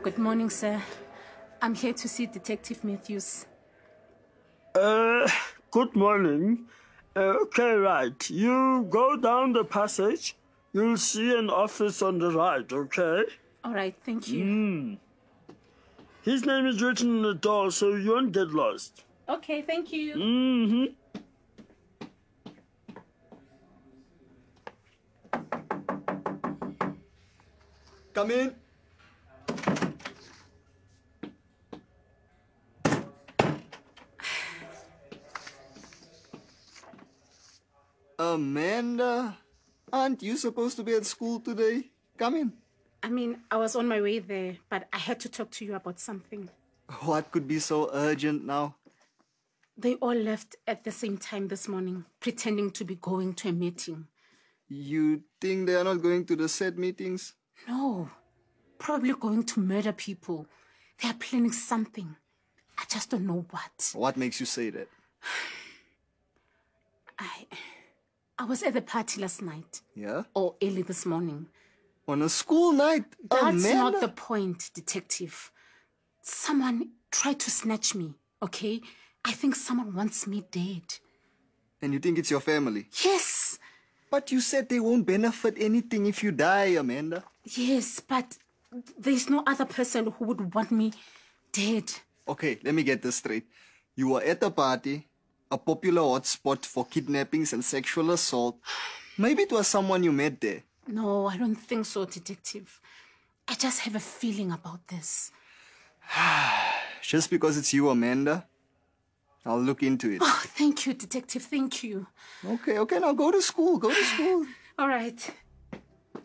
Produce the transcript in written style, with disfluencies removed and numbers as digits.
Good morning, sir. I'm here to see Detective Matthews. Good morning. Okay, right. You go down the passage. You'll see an office on the right, okay? All right, thank you. His name is written on the door, so you won't get lost. Okay, thank you. Come in. Amanda, aren't you supposed to be at school today? Come in. I was on my way there, but I had to talk to you about something. What could be so urgent now? They all left at the same time this morning, pretending to be going to a meeting. You think they are not going to the said meetings? No, probably going to murder people. They are planning something. I just don't know what. What makes you say that? I was at the party last night. Yeah? Or early this morning. On a school night? That's Amanda? not the point, Detective. Someone tried to snatch me, okay? I think someone wants me dead. And you think it's your family? Yes. But you said they won't benefit anything if you die, Amanda. Yes, but there's no other person who would want me dead. Okay, let me get this straight. You were at a party, a popular hotspot for kidnappings and sexual assault. Maybe it was someone you met there. No, I don't think so, Detective. I just have a feeling about this. Just because it's you, Amanda, I'll look into it. Oh, thank you, Detective. Thank you. Okay, now go to school. Go to school. All right.